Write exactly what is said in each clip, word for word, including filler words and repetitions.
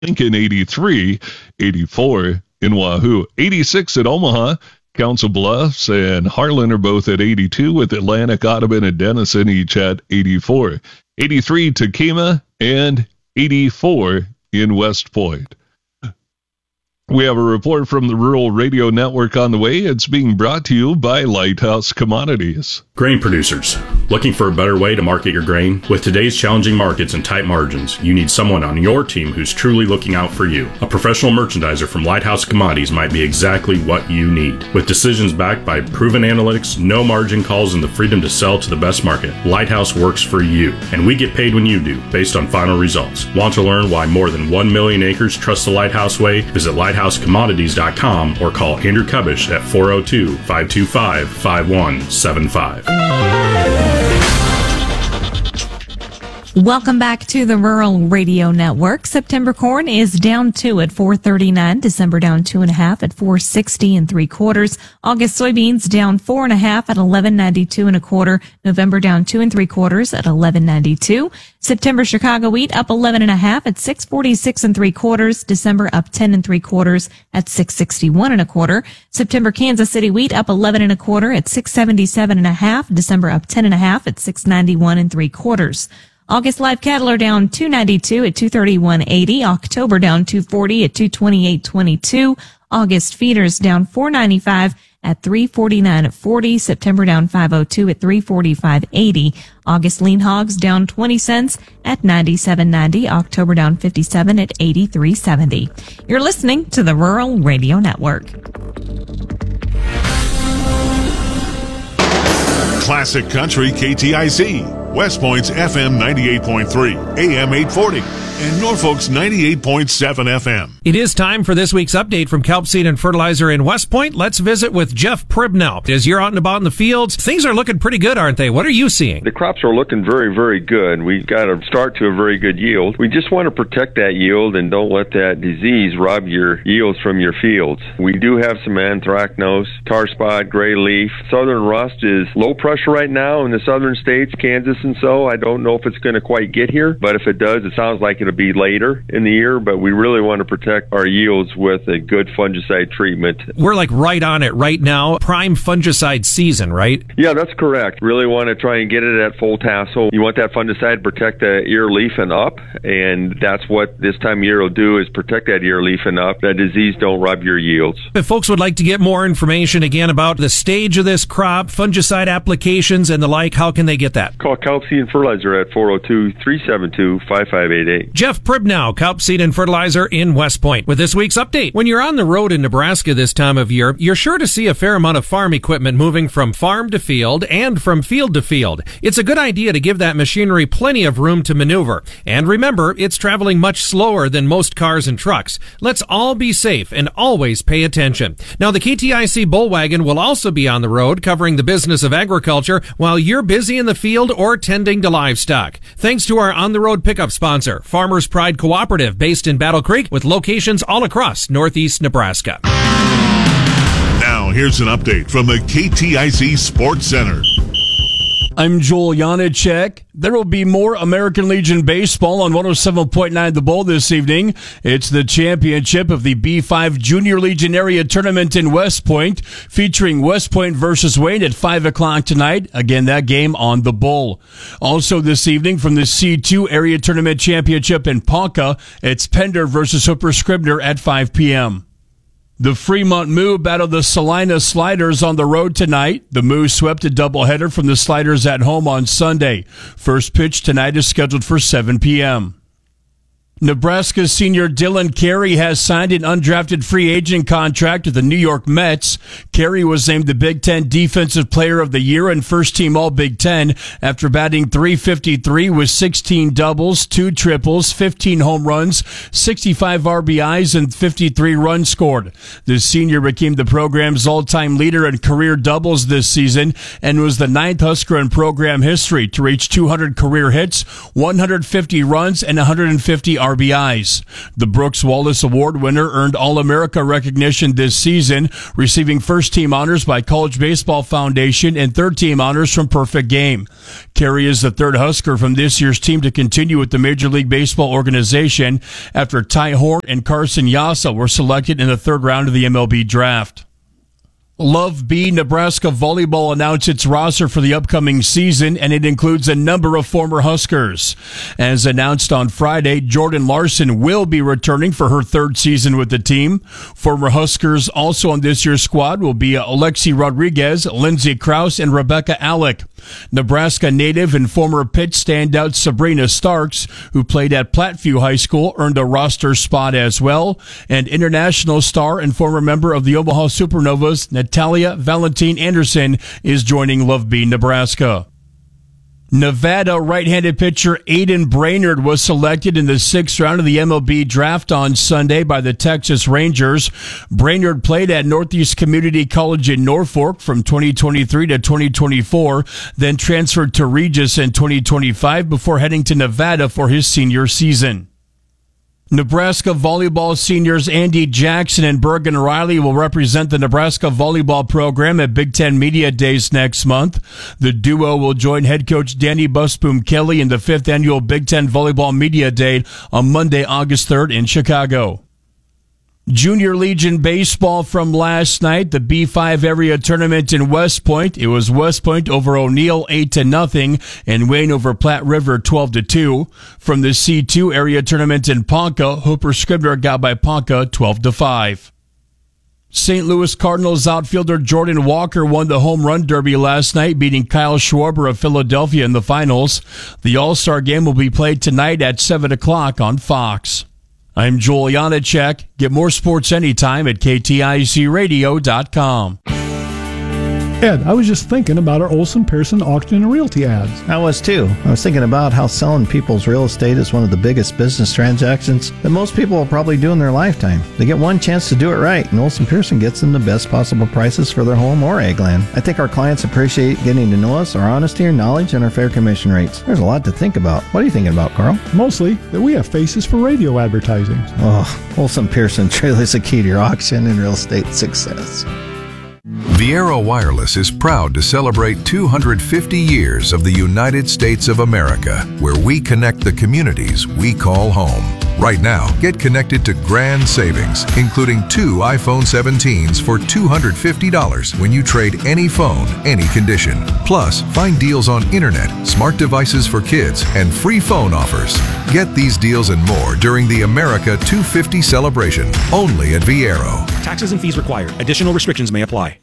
Lincoln eighty-three, eighty-four in Wahoo, eighty-six at Omaha. Council Bluffs and Harlan are both at eighty-two, with Atlantic, Audubon, and Denison each at eighty-four. eighty-three Takema and eighty-four in West Point. We have a report from the Rural Radio Network on the way. It's being brought to you by Lighthouse Commodities. Grain producers, looking for a better way to market your grain? With today's challenging markets and tight margins, you need someone on your team who's truly looking out for you. A professional merchandiser from Lighthouse Commodities might be exactly what you need. With decisions backed by proven analytics, no margin calls, and the freedom to sell to the best market, Lighthouse works for you. And we get paid when you do, based on final results. Want to learn why more than one million acres trust the Lighthouse way? Visit lighthouse commodities dot com or call Andrew Kubish at four oh two, five two five, five one seven five. Welcome back to the Rural Radio Network. September corn is down two at four thirty-nine. December down two and a half at four sixty and three quarters. August soybeans down four and a half at eleven ninety-two and a quarter. November down two and three quarters at eleven ninety-two. September Chicago wheat up eleven and a half at six forty-six and three quarters. December up ten and three quarters at six sixty-one and a quarter. September Kansas City wheat up eleven and a quarter at six seventy-seven and a half. December up ten and a half at six ninety-one and three quarters. August live cattle are down two ninety-two at two thirty-one eighty. October down two forty at two twenty-eight twenty-two. August feeders down four ninety-five at three forty-nine forty. September down five oh two at three forty-five eighty. August lean hogs down twenty cents at ninety-seven ninety. October down fifty-seven at eighty-three seventy. You're listening to the Rural Radio Network. Classic Country K T I C, West Point's F M ninety-eight point three, A M eight forty, and Norfolk's ninety-eight point seven F M. It is time for this week's update from Kelp Seed and Fertilizer in West Point. Let's visit with Jeff Pribnow. As you're out and about in the fields, things are looking pretty good, aren't they? What are you seeing? The crops are looking very, very good. We've got to start to a very good yield. We just want to protect that yield and don't let that disease rob your yields from your fields. We do have some anthracnose, tar spot, gray leaf. Southern rust is low pressure right now in the southern states, Kansas and so. I don't know if it's going to quite get here, but if it does, it sounds like it'll be later in the year, but we really want to protect our yields with a good fungicide treatment. We're like right on it right now. Prime fungicide season, right? Yeah, that's correct. Really want to try and get it at full tassel. You want that fungicide to protect the ear, leaf, and up, and that's what this time of year will do, is protect that ear, leaf, and up. That disease don't rob your yields. If folks would like to get more information again about the stage of this crop, fungicide applications, and the like, how can they get that? Call Kelp Seed and Fertilizer at four oh two, three seven two, five five eight eight. Jeff Pribnow, Kelp Seed and Fertilizer in West Point, with this week's update. When you're on the road in Nebraska this time of year, you're sure to see a fair amount of farm equipment moving from farm to field and from field to field. It's a good idea to give that machinery plenty of room to maneuver. And remember, it's traveling much slower than most cars and trucks. Let's all be safe and always pay attention. Now, the K T I C Bullwagon will also be on the road covering the business of agriculture while you're busy in the field or tending to livestock. Thanks to our on-the-road pickup sponsor, Farmers Pride Cooperative, based in Battle Creek, with locations all across northeast Nebraska. Now, here's an update from the K T I C Sports Center. I'm Joel Janicek. There will be more American Legion baseball on one oh seven point nine The Bull this evening. It's the championship of the B five Junior Legion Area Tournament in West Point, featuring West Point versus Wayne at five o'clock tonight. Again, that game on The Bull. Also this evening from the C two Area Tournament Championship in Ponca, it's Pender versus Hooper Scribner at five p.m. The Fremont Moo battled the Salina Sliders on the road tonight. The Moo swept a doubleheader from the Sliders at home on Sunday. First pitch tonight is scheduled for seven p.m. Nebraska senior Dylan Carey has signed an undrafted free agent contract with the New York Mets. Carey was named the Big Ten Defensive Player of the Year and First Team All-Big Ten after batting three fifty-three with sixteen doubles, two triples, fifteen home runs, sixty-five R B Is, and fifty-three runs scored. The senior became the program's all-time leader in career doubles this season and was the ninth Husker in program history to reach two hundred career hits, one hundred fifty runs, and one hundred fifty R B Is. R B Is. The Brooks Wallace Award winner earned All-America recognition this season, receiving first-team honors by College Baseball Foundation and third-team honors from Perfect Game. Carey is the third Husker from this year's team to continue with the Major League Baseball organization after Ty Horn and Carson Yassa were selected in the third round of the M L B draft. Love B Nebraska Volleyball announced its roster for the upcoming season, and it includes a number of former Huskers. As announced on Friday, Jordan Larson will be returning for her third season with the team. Former Huskers also on this year's squad will be Alexi Rodriguez, Lindsey Krause, and Rebecca Alec. Nebraska native and former Pitt standout Sabrina Starks, who played at Platteview High School, earned a roster spot as well. And international star and former member of the Omaha Supernovas, Natalia Valentine Anderson, is joining Love B Nebraska. Nevada right-handed pitcher Aiden Brainerd was selected in the sixth round of the M L B draft on Sunday by the Texas Rangers. Brainerd played at Northeast Community College in Norfolk from twenty twenty-three to twenty twenty-four, then transferred to Regis in twenty twenty-five before heading to Nevada for his senior season. Nebraska volleyball seniors Andy Jackson and Bergen Riley will represent the Nebraska volleyball program at Big Ten Media Days next month. The duo will join head coach Danny Busboom Kelly in the fifth annual Big Ten Volleyball Media Day on Monday, August third in Chicago. Junior Legion baseball from last night, the B five area tournament in West Point. It was West Point over O'Neill eight to nothing and Wayne over Platte River twelve to two. From the C two area tournament in Ponca, Hooper Scribner got by Ponca twelve to five. Saint Louis Cardinals outfielder Jordan Walker won the home run derby last night, beating Kyle Schwarber of Philadelphia in the finals. The All-Star game will be played tonight at seven o'clock on Fox. I'm Joel Janacek. Get more sports anytime at K T I C radio dot com. Ed, I was just thinking about our Olson Pearson auction and realty ads. I was too. I was thinking about how selling people's real estate is one of the biggest business transactions that most people will probably do in their lifetime. They get one chance to do it right, and Olson Pearson gets them the best possible prices for their home or ag land. I think our clients appreciate getting to know us, our honesty, our knowledge, and our fair commission rates. There's a lot to think about. What are you thinking about, Carl? Mostly that we have faces for radio advertising. Oh, Olson Pearson truly is the key to your auction and real estate success. Viera Wireless is proud to celebrate two hundred fifty years of the United States of America, where we connect the communities we call home. Right now, get connected to grand savings, including two iPhone seventeens for two hundred fifty dollars when you trade any phone, any condition. Plus, find deals on internet, smart devices for kids, and free phone offers. Get these deals and more during the America two fifty celebration, only at Viero. Taxes and fees required. Additional restrictions may apply.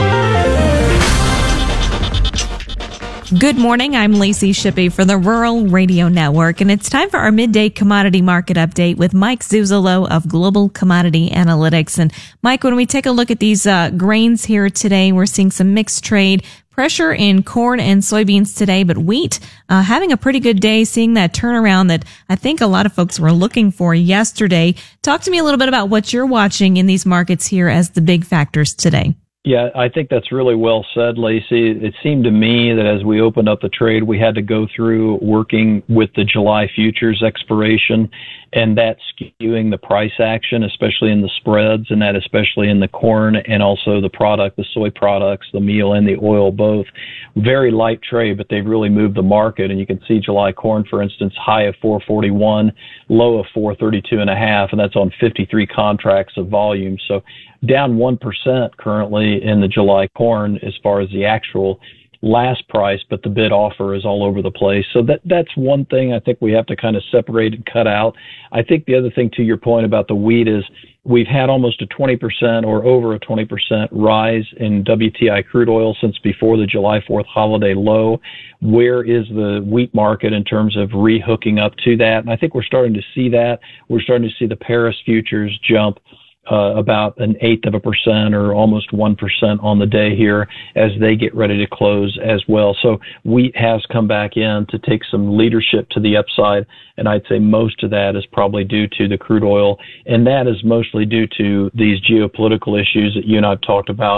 Good morning. I'm Lacey Shippey for the Rural Radio Network, and it's time for our midday commodity market update with Mike Zuzolo of Global Commodity Analytics. And Mike, when we take a look at these uh, grains here today, we're seeing some mixed trade pressure in corn and soybeans today, but wheat uh, having a pretty good day, seeing that turnaround that I think a lot of folks were looking for yesterday. Talk to me a little bit about what you're watching in these markets here as the big factors today. Yeah, I think that's really well said, Lacey. It seemed to me that as we opened up the trade, we had to go through working with the July futures expiration, and that skewing the price action, especially in the spreads, and that especially in the corn and also the product, the soy products, the meal and the oil, both. Very light trade, but they've really moved the market. And you can see July corn, for instance, high of four forty-one, low of four thirty-two and a half, and that's on fifty-three contracts of volume. So down one percent currently in the July corn as far as the actual last price, but the bid offer is all over the place. So that that's one thing I think we have to kind of separate and cut out. I think the other thing to your point about the wheat is we've had almost a twenty percent or over a twenty percent rise in W T I crude oil since before the July fourth holiday low. Where is the wheat market in terms of rehooking up to that? And I think we're starting to see that. We're starting to see the Paris futures jump Uh, about an eighth of a percent or almost one percent on the day here as they get ready to close as well. So wheat has come back in to take some leadership to the upside, and I'd say most of that is probably due to the crude oil, and that is mostly due to these geopolitical issues that you and I have talked about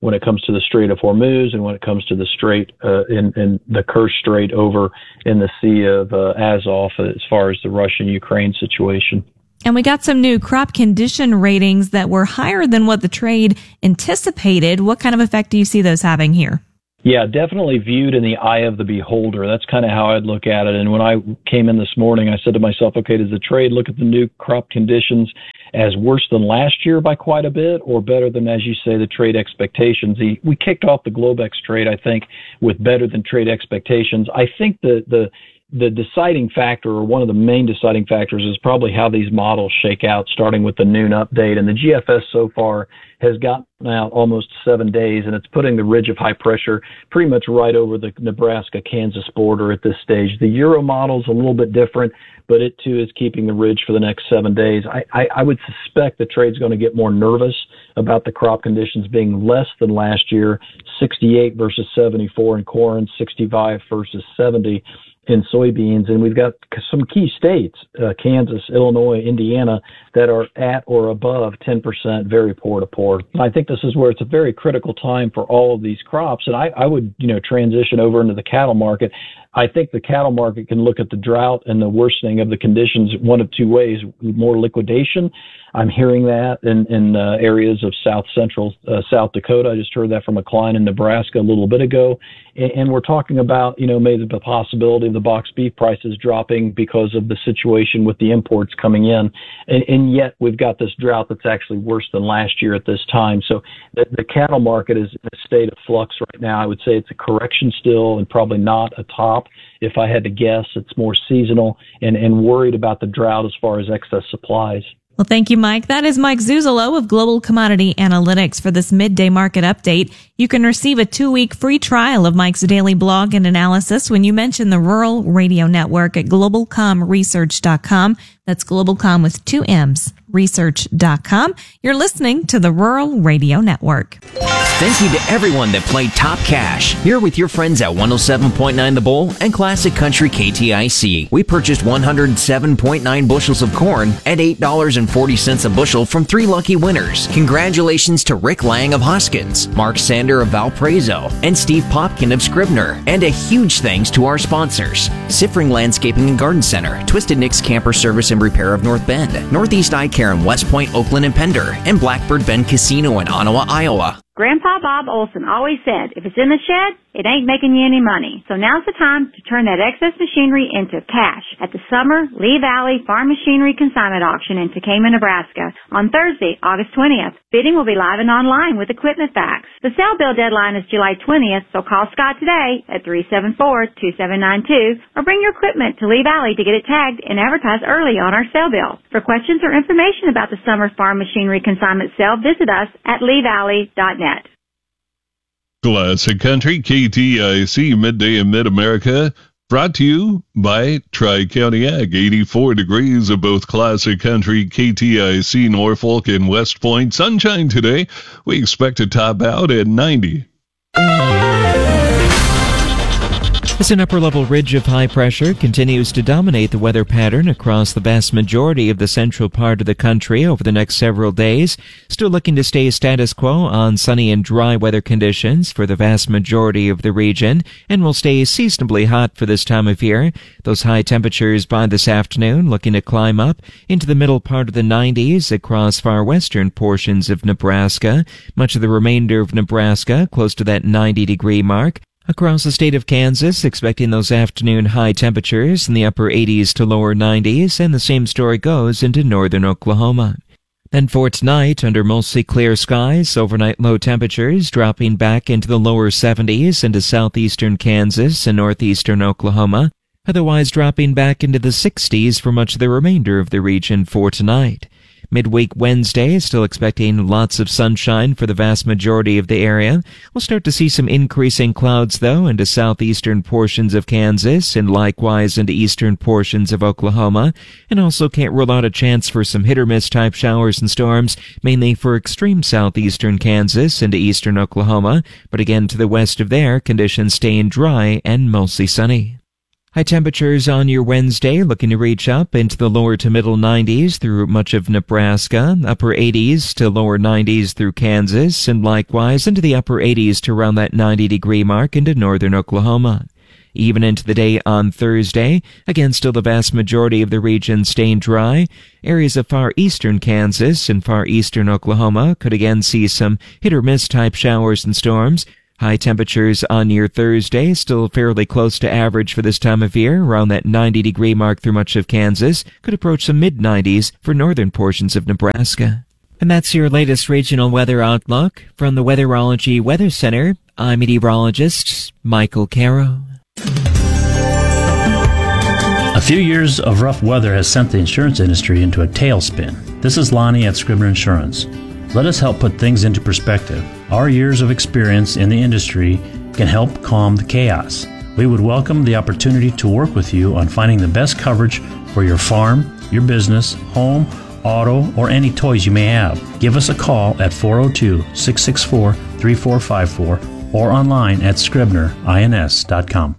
when it comes to the Strait of Hormuz and when it comes to the Strait uh, in, in the Kerch Strait over in the Sea of uh, Azov as far as the Russian-Ukraine situation. And we got some new crop condition ratings that were higher than what the trade anticipated. What kind of effect do you see those having here? Yeah, definitely viewed in the eye of the beholder. That's kind of how I'd look at it. And when I came in this morning, I said to myself, okay, does the trade look at the new crop conditions as worse than last year by quite a bit, or better than, as you say, the trade expectations? We kicked off the Globex trade, I think, with better than trade expectations. I think the the the deciding factor, or one of the main deciding factors, is probably how these models shake out, starting with the noon update. And the G F S so far has gotten out almost seven days, and it's putting the ridge of high pressure pretty much right over the Nebraska-Kansas border at this stage. The Euro model's a little bit different, but it too is keeping the ridge for the next seven days. I, I, I would suspect the trade's going to get more nervous about the crop conditions being less than last year, sixty-eight versus seventy-four in corn, sixty-five versus seventy in soybeans. And we've got some key states, uh, Kansas, Illinois, Indiana, that are at or above ten percent very poor to poor. And I think this is where it's a very critical time for all of these crops. And I, I would, you know, transition over into the cattle market. I think the cattle market can look at the drought and the worsening of the conditions one of two ways: more liquidation. I'm hearing that in, in uh, areas of south central uh, South Dakota. I just heard that from a client in Nebraska a little bit ago. And, and we're talking about, you know, maybe the possibility of the box beef prices dropping because of the situation with the imports coming in. And, and yet we've got this drought that's actually worse than last year at this time. So the, the cattle market is in a state of flux right now. I would say it's a correction still and probably not a top. If I had to guess, it's more seasonal and, and worried about the drought as far as excess supplies. Well, thank you, Mike. That is Mike Zuzolo of Global Commodity Analytics for this midday market update. You can receive a two-week free trial of Mike's daily blog and analysis when you mention the Rural Radio Network at global com research dot com. That's GlobalCom with two M's, research dot com. You're listening to the Rural Radio Network. Thank you to everyone that played Top Cash. Here with your friends at one oh seven point nine The Bull and Classic Country K T I C. We purchased one hundred seven point nine bushels of corn at eight dollars and forty cents a bushel from three lucky winners. Congratulations to Rick Lang of Hoskins, Mark Sander of Valparaiso, and Steve Popkin of Scribner. And a huge thanks to our sponsors: Siffring Landscaping and Garden Center, Twisted Nick's Camper Service and Repair of North Bend, Northeast Eye Care in West Point, Oakland, and Pender, and Blackbird Bend Casino in Ottawa, Iowa. Grandpa Bob Olson always said, if it's in the shed, it ain't making you any money. So now's the time to turn that excess machinery into cash at the Summer Lee Valley Farm Machinery Consignment Auction in Tekamah, Nebraska on Thursday, August twentieth. Bidding will be live and online with equipment facts. The sale bill deadline is July twentieth, so call Scott today at three seven four, two seven nine two or bring your equipment to Lee Valley to get it tagged and advertised early on our sale bill. For questions or information about the Summer Farm Machinery Consignment Sale, visit us at lee valley dot net. Classic Country K T I C Midday in Mid-America, brought to you by Tri-County Ag. eighty-four degrees of both Classic Country, K T I C, Norfolk, and West Point. Sunshine today. We expect to top out at ninety. As an upper-level ridge of high pressure continues to dominate the weather pattern across the vast majority of the central part of the country over the next several days, still looking to stay status quo on sunny and dry weather conditions for the vast majority of the region, and will stay seasonably hot for this time of year. Those high temperatures by this afternoon looking to climb up into the middle part of the nineties across far western portions of Nebraska. Much of the remainder of Nebraska close to that ninety-degree mark. Across the state of Kansas, expecting those afternoon high temperatures in the upper eighties to lower nineties, and the same story goes into northern Oklahoma. Then for tonight, under mostly clear skies, overnight low temperatures dropping back into the lower seventies into southeastern Kansas and northeastern Oklahoma, otherwise dropping back into the sixties for much of the remainder of the region for tonight. Midweek Wednesday, still expecting lots of sunshine for the vast majority of the area. We'll start to see some increasing clouds, though, into southeastern portions of Kansas and likewise into eastern portions of Oklahoma. And also can't rule out a chance for some hit-or-miss type showers and storms, mainly for extreme southeastern Kansas into eastern Oklahoma. But again, to the west of there, conditions staying dry and mostly sunny. High temperatures on your Wednesday looking to reach up into the lower to middle nineties through much of Nebraska, upper eighties to lower nineties through Kansas, and likewise into the upper eighties to around that ninety degree mark into northern Oklahoma. Even into the day on Thursday, again still the vast majority of the region staying dry. Areas of far eastern Kansas and far eastern Oklahoma could again see some hit-or-miss type showers and storms. High temperatures on your Thursday, still fairly close to average for this time of year, around that ninety degree mark through much of Kansas, could approach some mid nineties for northern portions of Nebraska. And that's your latest regional weather outlook. From the Weatherology Weather Center, I'm meteorologist Michael Caro. A few years of rough weather has sent the insurance industry into a tailspin. This is Lonnie at Scribner Insurance. Let us help put things into perspective. Our years of experience in the industry can help calm the chaos. We would welcome the opportunity to work with you on finding the best coverage for your farm, your business, home, auto, or any toys you may have. Give us a call at four oh two, six six four, three four five four or online at scribner ins dot com.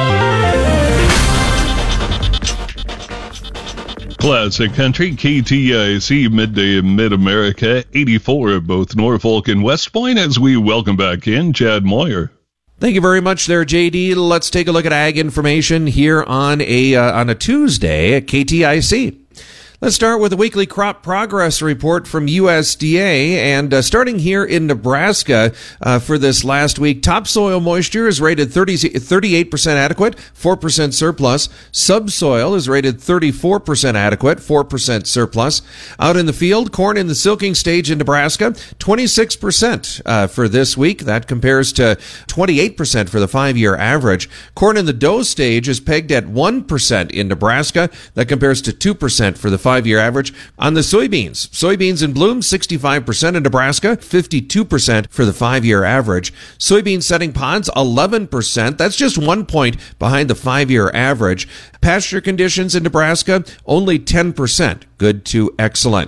Classic Country, K T I C, midday in Mid-America, eighty-four at both Norfolk and West Point, as we welcome back in Chad Moyer. Thank you very much there, J D. Let's take a look at ag information here on a uh, on a Tuesday at K T I C. Let's start with a weekly crop progress report from U S D A, and uh, starting here in Nebraska uh, for this last week, topsoil moisture is rated thirty, thirty-eight percent adequate, four percent surplus. Subsoil is rated thirty-four percent adequate, four percent surplus. Out in the field, corn in the silking stage in Nebraska, twenty-six percent uh, for this week. That compares to twenty-eight percent for the five-year average. Corn in the dough stage is pegged at one percent in Nebraska. That compares to two percent for the five-year average. On the soybeans, soybeans in bloom, sixty-five percent in Nebraska, fifty-two percent for the five-year average. Soybean setting pods, eleven percent. That's just one point behind the five-year average. Pasture conditions in Nebraska, only ten percent. Good to excellent.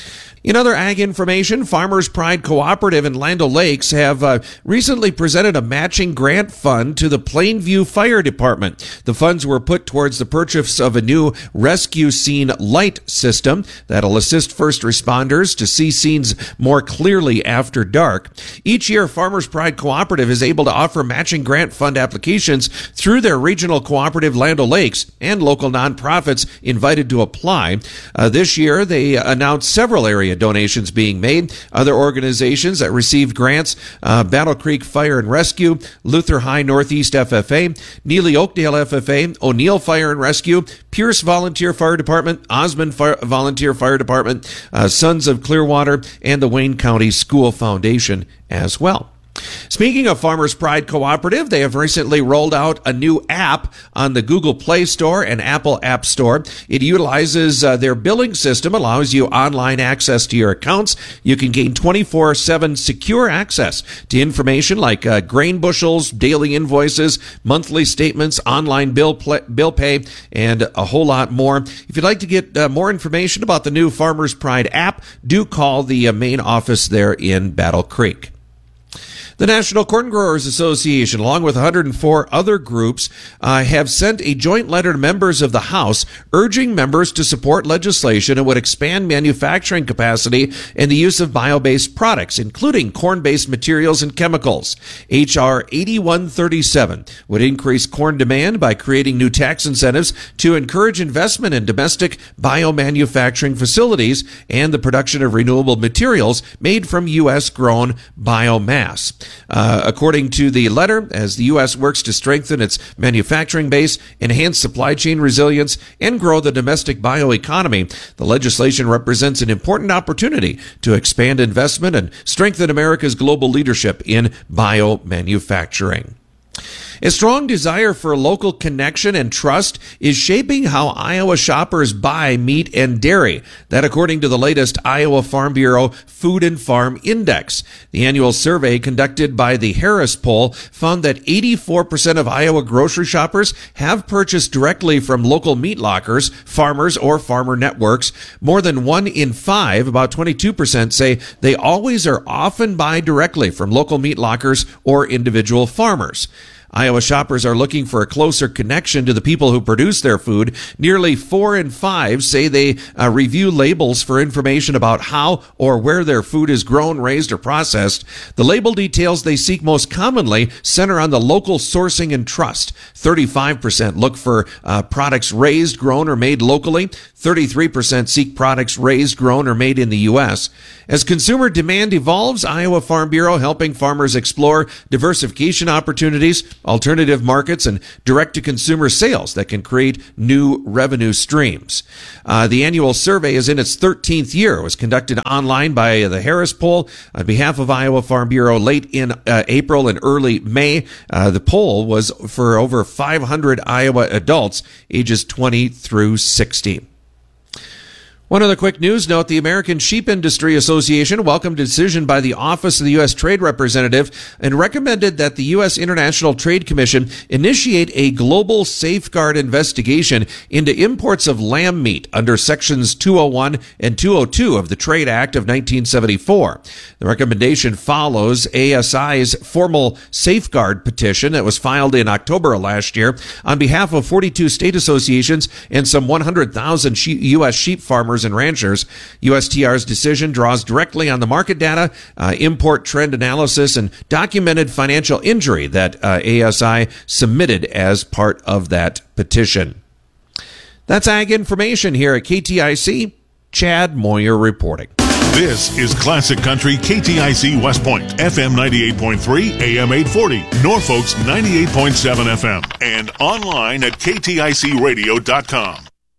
In other ag information, Farmers Pride Cooperative in Land O'Lakes have uh, recently presented a matching grant fund to the Plainview Fire Department. The funds were put towards the purchase of a new rescue scene light system that'll assist first responders to see scenes more clearly after dark. Each year, Farmers Pride Cooperative is able to offer matching grant fund applications through their regional cooperative Land O'Lakes and local nonprofits invited to apply. Uh, this year, they announced several areas donations being made. Other organizations that received grants, uh, Battle Creek Fire and Rescue, Luther High Northeast F F A, Neely Oakdale F F A, O'Neill Fire and Rescue, Pierce Volunteer Fire Department, Osmond Fire, Volunteer Fire Department, uh, Sons of Clearwater, and the Wayne County School Foundation as well. Speaking of Farmers Pride Cooperative, they have recently rolled out a new app on the Google Play Store and Apple App Store. It utilizes uh, their billing system, allows you online access to your accounts. You can gain twenty-four seven secure access to information like uh, grain bushels, daily invoices, monthly statements, online bill play, bill pay, and a whole lot more. If you'd like to get uh, more information about the new Farmers Pride app, do call the uh, main office there in Battle Creek. The National Corn Growers Association, along with one hundred four other groups, uh, have sent a joint letter to members of the House urging members to support legislation that would expand manufacturing capacity and the use of bio-based products, including corn-based materials and chemicals. H R eighty-one thirty-seven would increase corn demand by creating new tax incentives to encourage investment in domestic biomanufacturing facilities and the production of renewable materials made from U S-grown biomass. Uh, according to the letter, as the U S works to strengthen its manufacturing base, enhance supply chain resilience, and grow the domestic bioeconomy, the legislation represents an important opportunity to expand investment and strengthen America's global leadership in biomanufacturing. A strong desire for local connection and trust is shaping how Iowa shoppers buy meat and dairy. That according to the latest Iowa Farm Bureau Food and Farm Index. The annual survey conducted by the Harris Poll found that eighty-four percent of Iowa grocery shoppers have purchased directly from local meat lockers, farmers, or farmer networks. More than one in five, about twenty-two percent, say they always or often buy directly from local meat lockers or individual farmers. Iowa shoppers are looking for a closer connection to the people who produce their food. Nearly four in five say they uh, review labels for information about how or where their food is grown, raised, or processed. The label details they seek most commonly center on the local sourcing and trust. thirty-five percent look for uh, products raised, grown, or made locally. thirty-three percent seek products raised, grown, or made in the U S. As consumer demand evolves, Iowa Farm Bureau helping farmers explore diversification opportunities, alternative markets, and direct-to-consumer sales that can create new revenue streams. Uh, the annual survey is in its thirteenth year. It was conducted online by the Harris Poll on behalf of Iowa Farm Bureau late in uh, April and early May. Uh, the poll was for over five hundred Iowa adults ages twenty through sixty. One other quick news note, the American Sheep Industry Association welcomed a decision by the Office of the U S Trade Representative and recommended that the U S International Trade Commission initiate a global safeguard investigation into imports of lamb meat under Sections two oh one and two oh two of the Trade Act of nineteen seventy-four. The recommendation follows A S I's formal safeguard petition that was filed in October of last year on behalf of forty-two state associations and some one hundred thousand U S sheep farmers and ranchers. U S T R's decision draws directly on the market data, uh, import trend analysis, and documented financial injury that uh, A S I submitted as part of that petition. That's Ag Information here at K T I C. Chad Moyer reporting. This is Classic Country K T I C West Point, F M ninety-eight point three, A M eight forty, Norfolk's ninety-eight point seven F M, and online at K T I C radio dot com.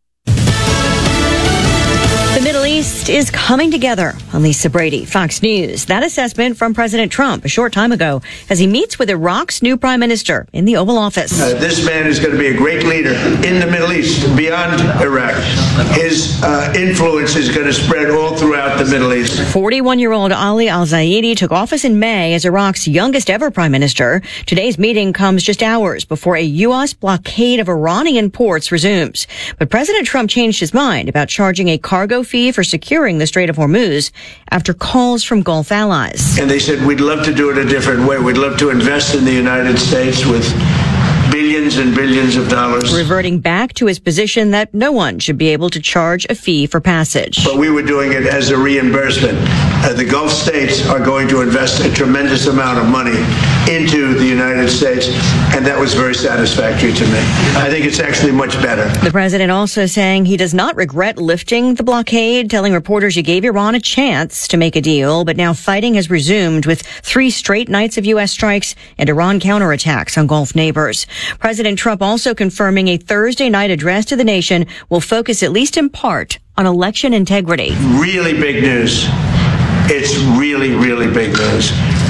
The Middle East is coming together. I'm Lisa Brady, Fox News. That assessment from President Trump a short time ago as he meets with Iraq's new prime minister in the Oval Office. Uh, this man is going to be a great leader in the Middle East, beyond Iraq. His uh, influence is going to spread all throughout the Middle East. forty-one-year-old Ali al-Zaidi took office in May as Iraq's youngest ever prime minister. Today's meeting comes just hours before a U S blockade of Iranian ports resumes. But President Trump changed his mind about charging a cargo fee for securing the Strait of Hormuz after calls from Gulf allies. And they said, we'd love to do it a different way. We'd love to invest in the United States with billions and billions of dollars. Reverting back to his position that no one should be able to charge a fee for passage. But we were doing it as a reimbursement. Uh, the Gulf states are going to invest a tremendous amount of money into the United States, and that was very satisfactory to me. I think it's actually much better. The president also saying he does not regret lifting the blockade, telling reporters he gave Iran a chance to make a deal, but now fighting has resumed with three straight nights of U S strikes and Iran counterattacks on Gulf neighbors. President Trump also confirming a Thursday night address to the nation will focus at least in part on election integrity. Really big news. It's really, really big news.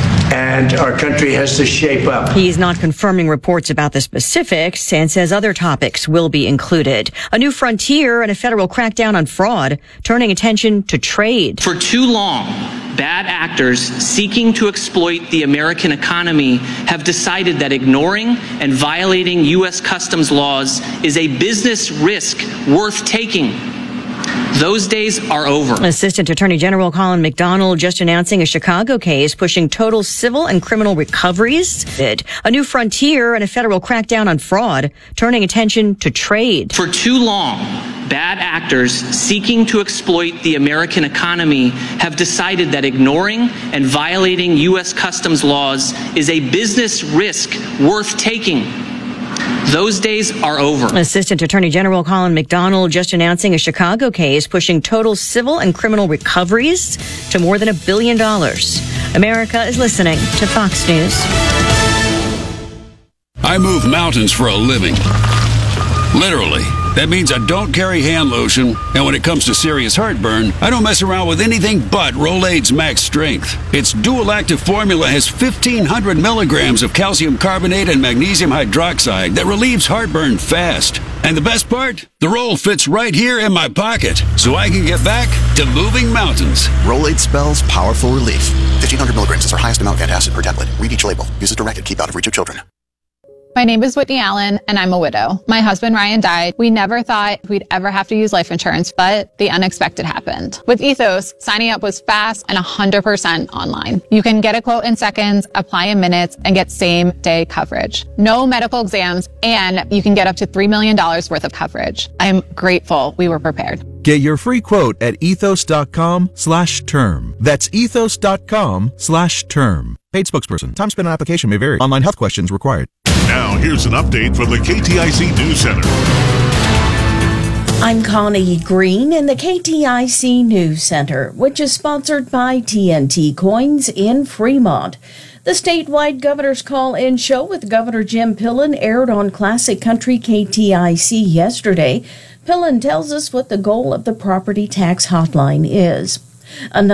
And our country has to shape up. He's not confirming reports about the specifics and says other topics will be included. A new frontier and a federal crackdown on fraud, turning attention to trade. For too long, bad actors seeking to exploit the American economy have decided that ignoring and violating U S customs laws is a business risk worth taking. Those days are over. Assistant Attorney General Colin McDonald just announcing a Chicago case pushing total civil and criminal recoveries. A new frontier and a federal crackdown on fraud, turning attention to trade. For too long, bad actors seeking to exploit the American economy have decided that ignoring and violating U S customs laws is a business risk worth taking. Those days are over. Assistant Attorney General Colin McDonald just announcing a Chicago case pushing total civil and criminal recoveries to more than a billion dollars. America is listening to Fox News. I move mountains for a living. Literally. That means I don't carry hand lotion, and when it comes to serious heartburn, I don't mess around with anything but Rolaids Max Strength. Its dual-active formula has fifteen hundred milligrams of calcium carbonate and magnesium hydroxide that relieves heartburn fast. And the best part? The roll fits right here in my pocket, so I can get back to moving mountains. Rolaids spells powerful relief. fifteen hundred milligrams is our highest amount of antacid per tablet. Read each label. Use as directed. Keep out of reach of children. My name is Whitney Allen, and I'm a widow. My husband, Ryan, died. We never thought we'd ever have to use life insurance, but the unexpected happened. With Ethos, signing up was fast and one hundred percent online. You can get a quote in seconds, apply in minutes, and get same-day coverage. No medical exams, and you can get up to three million dollars worth of coverage. I'm grateful we were prepared. Get your free quote at ethos.com slash term. That's ethos.com slash term. Paid spokesperson. Time spent on application may vary. Online health questions required. Now, here's an update from the K T I C News Center. I'm Connie Green in the K T I C News Center, which is sponsored by T N T Coins in Fremont. The statewide Governor's Call-In show with Governor Jim Pillen aired on Classic Country K T I C yesterday. Pillen tells us what the goal of the property tax hotline is. Another